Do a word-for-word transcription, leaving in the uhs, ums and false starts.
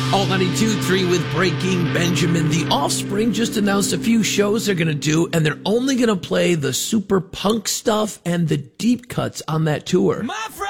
Alt ninety-two point three with Breaking Benjamin. The Offspring just announced a few shows they're going to do, and they're only going to play the super punk stuff and the deep cuts on that tour.